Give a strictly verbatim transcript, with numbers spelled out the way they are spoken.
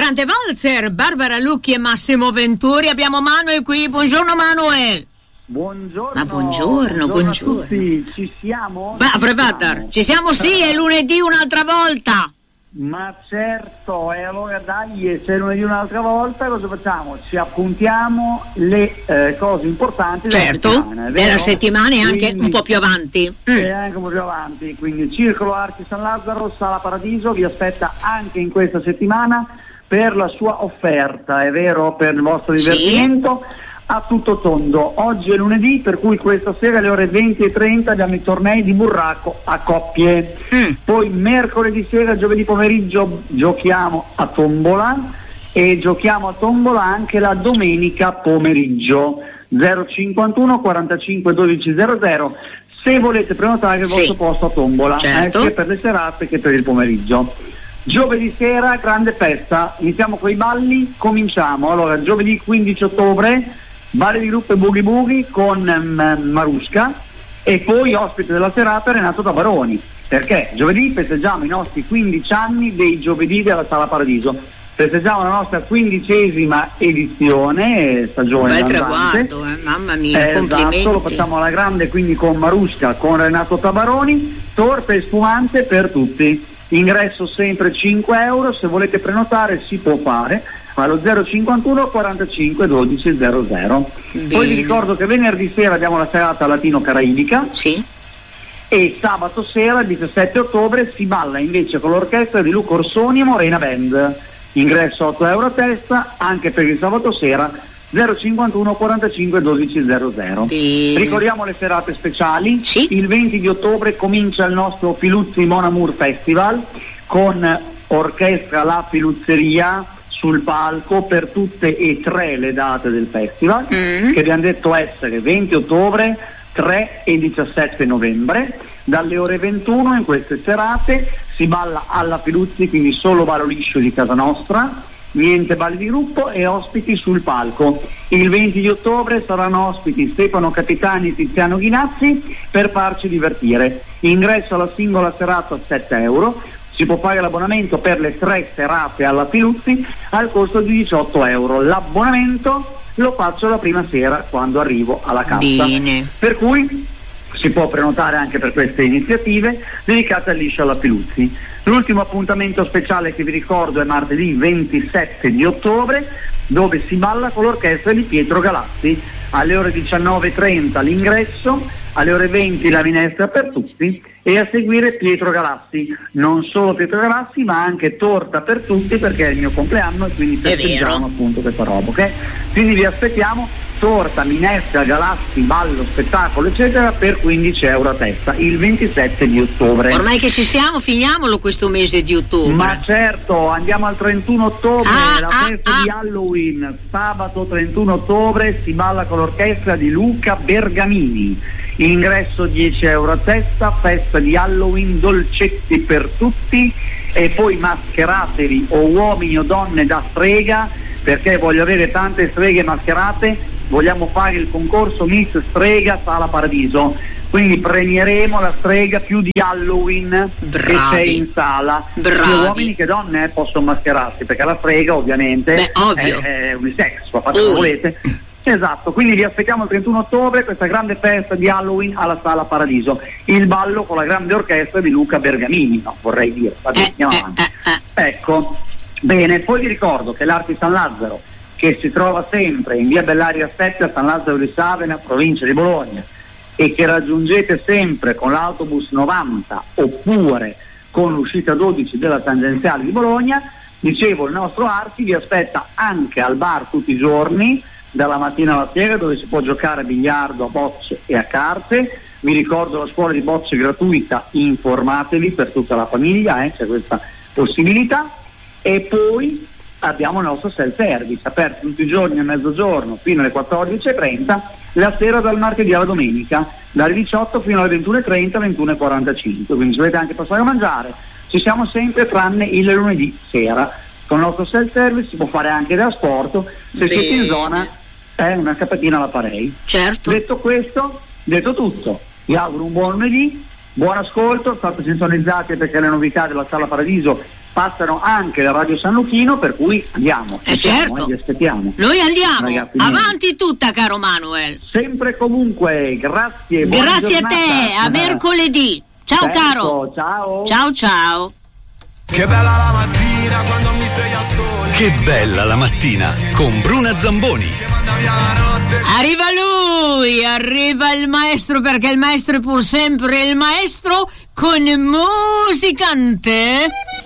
Grande Valzer, Barbara Lucchi e Massimo Venturi. Abbiamo Manuel qui. Buongiorno Manuel. Buongiorno. Ma buongiorno, buongiorno. buongiorno. A tutti. Ci siamo? Ma ci, ci siamo, sì, è lunedì un'altra volta. Ma certo, e allora dai, e se lunedì un'altra volta cosa facciamo? Ci appuntiamo le eh, cose importanti della certo, settimana, della settimana e anche quindi, un po' più avanti. Mm. E anche un po' più avanti, quindi Circolo Archi San Lazzaro, Sala Paradiso vi aspetta anche in questa settimana per la sua offerta, è vero, per il vostro divertimento. Sì. A tutto tondo. Oggi è lunedì, per cui questa sera alle ore venti e trenta abbiamo i tornei di burraco a coppie. Mm. Poi mercoledì sera, giovedì pomeriggio giochiamo a tombola e giochiamo a tombola anche la domenica pomeriggio. zero cinquantuno quarantacinque dodici zero zero se volete prenotare il vostro sì. posto a tombola, certo. eh, sia per le serate che per il pomeriggio. Giovedì sera grande festa, iniziamo con i balli, cominciamo. Allora, giovedì quindici ottobre balli di gruppo e boogie boogie con um, Marusca, e poi ospite della serata Renato Tabaroni, perché giovedì festeggiamo i nostri quindici anni dei giovedì della Sala Paradiso, festeggiamo la nostra quindicesima edizione, stagione bel traguardo, eh, mamma mia, eh, complimenti. esatto, lo facciamo alla grande, quindi con Marusca, con Renato Tabaroni, torta e spumante per tutti, ingresso sempre cinque euro, se volete prenotare si può fare allo zero cinquantuno quarantacinque dodici zero zero. Bene. Poi vi ricordo che venerdì sera abbiamo la serata latino-caraibica, sì. e sabato sera, il diciassette ottobre, si balla invece con l'orchestra di Luca Orsoni e Morena Band, ingresso otto euro a testa, anche per il sabato sera zero cinquantuno quarantacinque dodici zero zero. Bene. Ricordiamo le serate speciali, sì. Il venti di ottobre comincia il nostro Filuzzi Mon Amour Festival con orchestra La Filuzzeria sul palco per tutte e tre le date del festival, mm. che abbiamo detto essere venti ottobre, tre e diciassette novembre. Dalle ore ventuno in queste serate si balla alla Filuzzi, quindi solo ballo liscio di casa nostra, niente balli di gruppo e ospiti sul palco. Il venti di ottobre saranno ospiti Stefano Capitani e Tiziano Ghinazzi per farci divertire. Ingresso alla singola serata sette euro. Si può fare l'abbonamento per le tre serate alla Filuzzi al costo di diciotto euro. L'abbonamento lo faccio la prima sera quando arrivo alla cassa. Bene. Per cui si può prenotare anche per queste iniziative dedicate al liscio alla Filuzzi. L'ultimo appuntamento speciale che vi ricordo è martedì ventisette di ottobre, dove si balla con l'orchestra di Pietro Galassi. Alle ore diciannove e trenta l'ingresso, alle ore venti la minestra per tutti e a seguire Pietro Galassi. Non solo Pietro Galassi, ma anche torta per tutti, perché è il mio compleanno e quindi festeggiamo appunto questa roba, ok? Quindi vi aspettiamo, torta, minestra, Galassi, ballo, spettacolo eccetera per quindici euro a testa il ventisette di ottobre. Ormai che ci siamo, finiamolo questo mese di ottobre. Ma certo, andiamo al trentuno ottobre, ah, la ah, festa ah. di Halloween. Sabato trentuno ottobre si balla con l'orchestra di Luca Bergamini, ingresso dieci euro a testa, festa di Halloween, dolcetti per tutti, e poi mascheratevi o uomini o donne da strega, perché voglio avere tante streghe mascherate. Vogliamo fare il concorso Miss Strega Sala Paradiso, quindi premieremo la strega più di Halloween. Bravi. Che c'è in sala. Bravi. Sia uomini che donne eh, possono mascherarsi, perché la strega ovviamente Beh, ovvio. è, è unisex, fate come volete. Esatto, quindi vi aspettiamo il trentuno ottobre, questa grande festa di Halloween alla Sala Paradiso. Il ballo con la grande orchestra di Luca Bergamini, no, vorrei dire, vabbè, andiamo eh, avanti. Eh, eh, eh. Ecco, bene, poi vi ricordo che l'Arti San Lazzaro, che si trova sempre in via Bellaria sette a San Lazzaro di Savena, provincia di Bologna, e che raggiungete sempre con l'autobus novanta oppure con l'uscita dodici della tangenziale di Bologna, dicevo, il nostro Arti vi aspetta anche al bar tutti i giorni, dalla mattina alla sera, dove si può giocare a biliardo, a bocce e a carte. Vi ricordo la scuola di bocce gratuita, informatevi, per tutta la famiglia, eh, c'è questa possibilità. E poi abbiamo il nostro self-service aperto tutti i giorni a mezzogiorno fino alle quattordici e trenta, la sera dal martedì alla domenica dalle diciotto fino alle ventuno e trenta, ventuno e quarantacinque, quindi se volete anche passare a mangiare ci siamo sempre, tranne il lunedì sera. Con il nostro self-service si può fare anche da sport, se Bene. siete in zona è una capatina la farei. Certo. Detto questo, detto tutto, vi auguro un buon lunedì, buon ascolto, state sintonizzati perché le novità della Sala Paradiso passano anche da Radio San Luchino, per cui andiamo. Eh siamo, certo, eh, vi aspettiamo. Noi andiamo, Ragazzi, avanti tutta, caro Manuel. Sempre e comunque, grazie. Buona Grazie giornata. a te, a mercoledì. Ciao Certo, caro. Ciao. Ciao ciao. Che bella la mattina quando mi sveglia il sole. Che bella la mattina con Bruna Zamboni. Arriva lui, arriva il maestro, perché il maestro è pur sempre il maestro con Musicante.